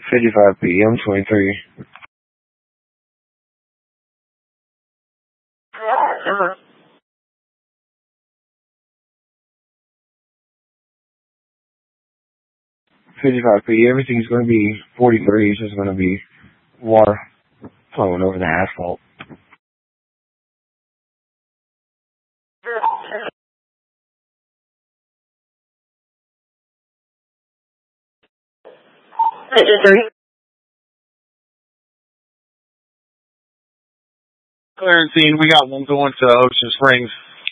55 PM 23. Everything's going to be 43. It's just going to be water flowing over the asphalt. Clarentine, we got one going to Ocean Springs.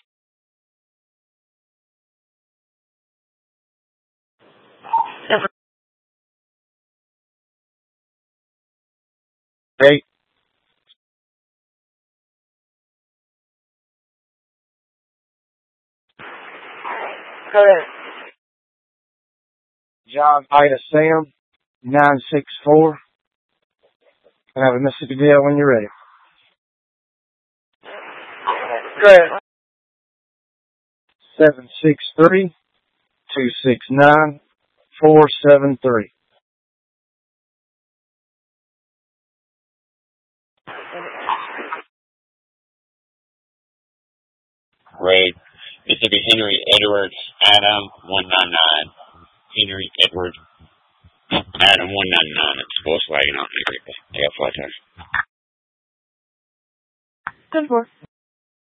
Hey. John Ida Sam, 964. I have a Mississippi Dale when you're ready. Go ahead. 763-269-473. Road, Mississippi Henry Edwards, Adam 199. Henry Edwards, Adam 199. It's Volkswagen on me. I got flat tires. 10-4.